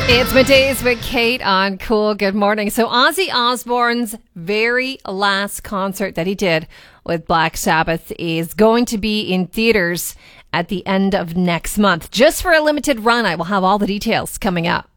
It's Middays with Kate on Cool. Good morning. So Ozzy Osbourne's very last concert that he did with Black Sabbath is going to be in theaters at the end of next month. Just for a limited run. I will have all the details coming up.